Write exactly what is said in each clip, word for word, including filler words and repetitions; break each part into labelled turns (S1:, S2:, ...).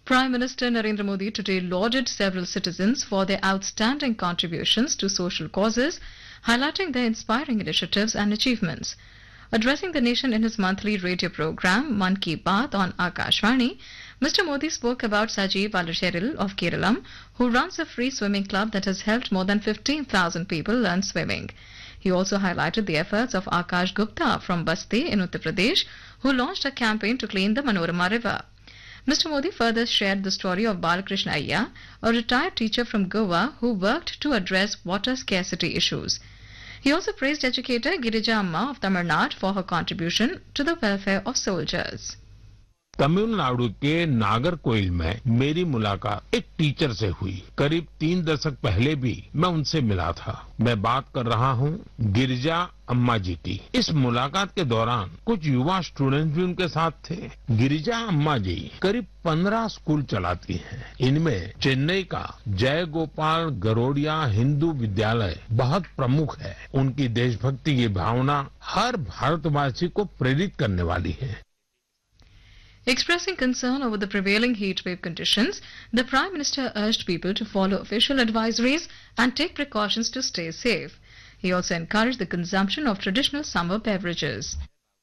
S1: Prime Minister Narendra Modi today lauded several citizens for their outstanding contributions to social causes, highlighting their inspiring initiatives and achievements. Addressing the nation in his monthly radio program, Mann Ki Baat on Akashvani, Mister Modi spoke about Sajeev Alacheril of Keralam, who runs a free swimming club that has helped more than fifteen thousand people learn swimming. He also highlighted the efforts of Akash Gupta from Basti in Uttar Pradesh, who launched a campaign to clean the Manorama River. Mister Modi further shared the story of Balakrishna Ayya, a retired teacher from Goa who worked to address water scarcity issues. He also praised educator Girija Amma of Tamil Nadu for her contribution to the welfare of soldiers.
S2: Tamil Nadu के नागरकोइल में मेरी मुलाकात एक teacher से हुई। करीब तीन दशक पहले भी मैं उनसे मिला था। मैं बात कर रहा हूँ गिरिजा अम्मा जी की। इस मुलाकात के दौरान कुछ युवा स्टूडेंट भी उनके साथ थे। गिरिजा अम्मा जी करीब पंद्रह स्कूल चलाती हैं। इनमें चेन्नई का जय गोपाल गरोडिया हिंदू विद्यालय बहुत प्रमुख है। उनकी देशभक्ति की भावना हर भारतवासी को प्रेरित करने वाली है।
S1: Expressing concern over the prevailing heat wave conditions, the Prime Minister urged people to follow official advisories and take precautions to stay safe. He also encouraged the consumption of traditional summer beverages.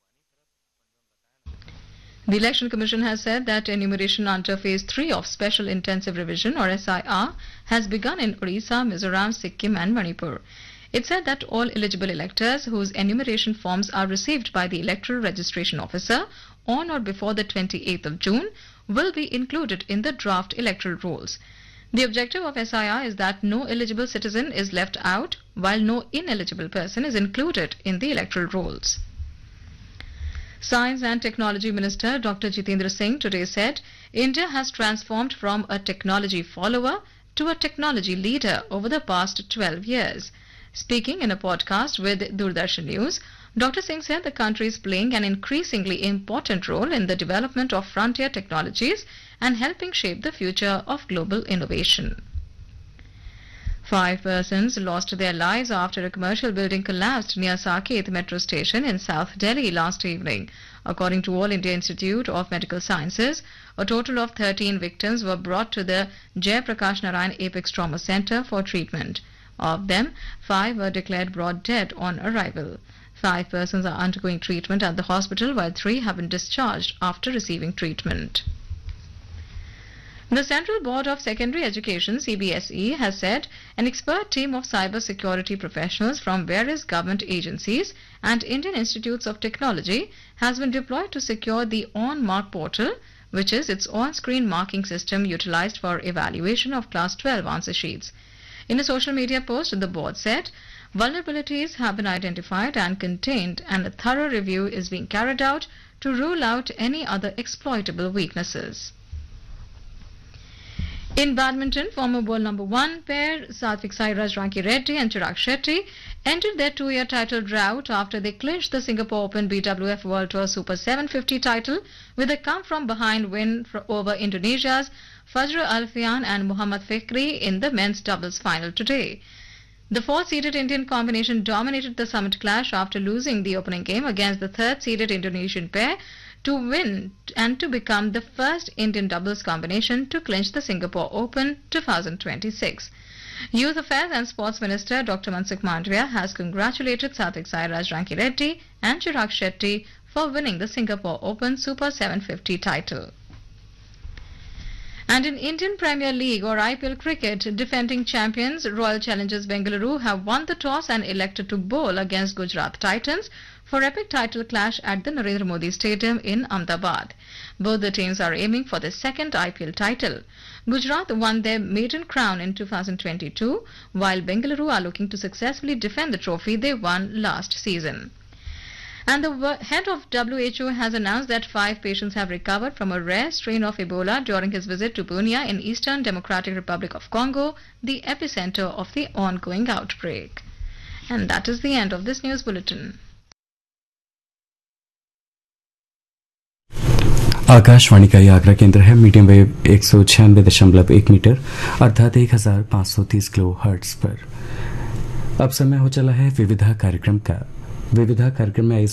S1: The Election Commission has said that enumeration under Phase three of Special Intensive Revision or S I R has begun in Odisha, Mizoram, Sikkim and Manipur. It said that all eligible electors whose enumeration forms are received by the Electoral Registration Officer on or before the twenty-eighth of June will be included in the draft electoral rolls. The objective of S I R is that no eligible citizen is left out, while no ineligible person is included in the electoral rolls. Science and Technology Minister Doctor Jitendra Singh today said India has transformed from a technology follower to a technology leader over the past twelve years. Speaking in a podcast with Doordarshan News, Doctor Singh said the country is playing an increasingly important role in the development of frontier technologies and helping shape the future of global innovation. Five persons lost their lives after a commercial building collapsed near Saket metro station in South Delhi last evening. According to All India Institute of Medical Sciences, a total of thirteen victims were brought to the Jai Prakash Narayan Apex Trauma Center for treatment. Of them, five were declared brought dead on arrival. Five persons are undergoing treatment at the hospital, while three have been discharged after receiving treatment. The Central Board of Secondary Education, C B S E, has said an expert team of cyber security professionals from various government agencies and Indian Institutes of Technology has been deployed to secure the OnMark portal, which is its on-screen marking system utilized for evaluation of Class twelve answer sheets. In a social media post, the board said vulnerabilities have been identified and contained, and a thorough review is being carried out to rule out any other exploitable weaknesses. In badminton, former world number one pair Satvik Sairaj Ranki Reddy and Chirag Shetty ended their two-year title drought after they clinched the Singapore Open B W F World Tour Super seven fifty title with a come-from-behind win for over Indonesia's Fajr Alfian and Muhammad Fikri in the men's doubles final today. The fourth-seeded Indian combination dominated the summit clash after losing the opening game against the third-seeded Indonesian pair to win and to become the first Indian doubles combination to clinch the Singapore Open twenty twenty-six. Youth Affairs and Sports Minister Doctor Mansukh Mandavia has congratulated Satvik Sairaj Ranki Reddy and Chirag Shetty for winning the Singapore Open Super seven fifty title. And in Indian Premier League or I P L cricket, defending champions Royal Challengers Bengaluru have won the toss and elected to bowl against Gujarat Titans for epic title clash at the Narendra Modi Stadium in Ahmedabad. Both the teams are aiming for the second I P L title. Gujarat won their maiden crown in two thousand twenty-two, while Bengaluru are looking to successfully defend the trophy they won last season. And the head of W H O has announced that five patients have recovered from a rare strain of Ebola during his visit to Bunia in Eastern Democratic Republic of Congo, the epicenter of the ongoing outbreak. And that is the end of this news bulletin.
S3: Akashvani का यह आगरा केंद्र है। Medium wave एक सौ छियानवे दशमलव एक metre अर्थात एक हजार पाँच सौ तीस किलो हर्ट्ज पर। अब समय हो चला है विविधा कार्यक्रम का। विविधा कार्यक्रम में